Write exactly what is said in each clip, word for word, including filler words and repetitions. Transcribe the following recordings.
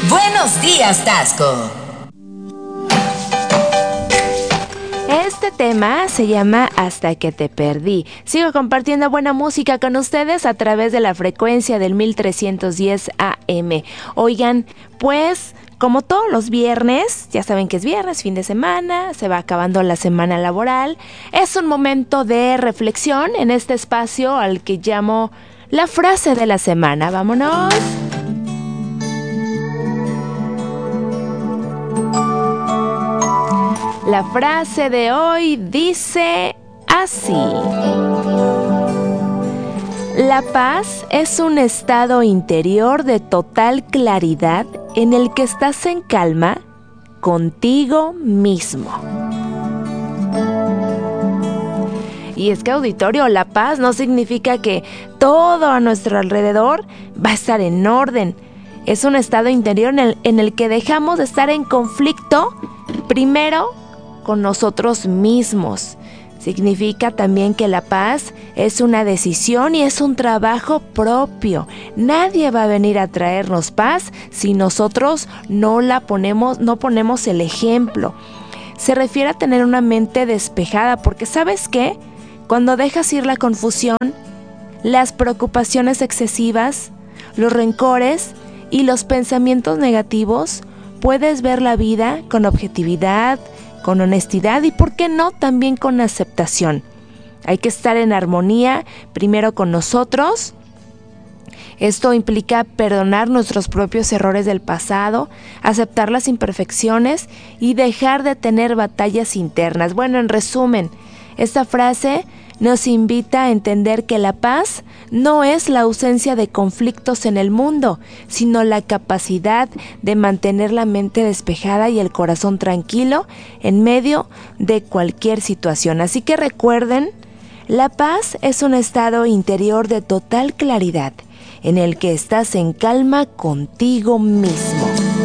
Buenos días, Tasco. Este tema se llama Hasta que te perdí. Sigo compartiendo buena música con ustedes a través de la frecuencia del mil trescientos diez A M. Oigan, pues como todos los viernes, ya saben que es viernes, fin de semana, se va acabando la semana laboral. Es un momento de reflexión en este espacio al que llamo la frase de la semana. ¡Vámonos! La frase de hoy dice así: la paz es un estado interior de total claridad en el que estás en calma contigo mismo. Y es que, auditorio, la paz no significa que todo a nuestro alrededor va a estar en orden. Es un estado interior en el, en el que dejamos de estar en conflicto primero con nosotros mismos. Significa también que la paz es una decisión y es un trabajo propio. Nadie va a venir a traernos paz si nosotros no la ponemos, no ponemos el ejemplo. Se refiere a tener una mente despejada, porque ¿sabes qué? Cuando dejas ir la confusión, las preocupaciones excesivas, los rencores y los pensamientos negativos, puedes ver la vida con objetividad, con honestidad y, ¿por qué no?, también con aceptación. Hay que estar en armonía primero con nosotros. Esto implica perdonar nuestros propios errores del pasado, aceptar las imperfecciones y dejar de tener batallas internas. Bueno, en resumen, esta frase nos invita a entender que la paz no es la ausencia de conflictos en el mundo, sino la capacidad de mantener la mente despejada y el corazón tranquilo en medio de cualquier situación. Así que recuerden, la paz es un estado interior de total claridad, en el que estás en calma contigo mismo.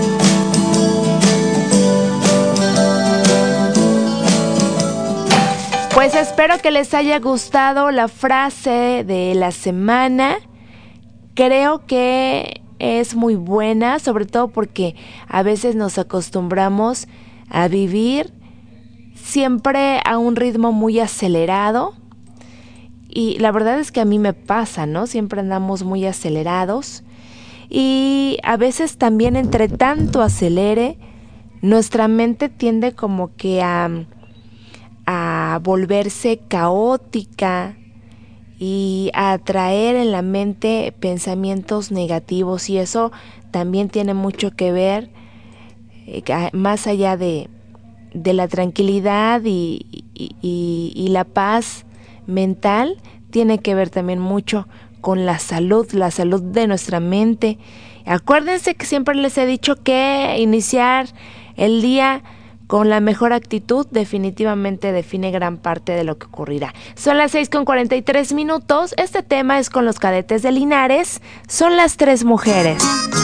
Pues espero que les haya gustado la frase de la semana. Creo que es muy buena, sobre todo porque a veces nos acostumbramos a vivir siempre a un ritmo muy acelerado. Y la verdad es que a mí me pasa, ¿no? Siempre andamos muy acelerados. Y a veces también, entre tanto acelere, nuestra mente tiende como que a... a volverse caótica y a atraer en la mente pensamientos negativos, y eso también tiene mucho que ver, eh, más allá de, de la tranquilidad y, y, y, y la paz mental, tiene que ver también mucho con la salud, la salud de nuestra mente. Acuérdense que siempre les he dicho que iniciar el día con la mejor actitud definitivamente define gran parte de lo que ocurrirá. Son las seis con cuarenta y tres minutos. Este tema es con los Cadetes de Linares. Son las tres mujeres.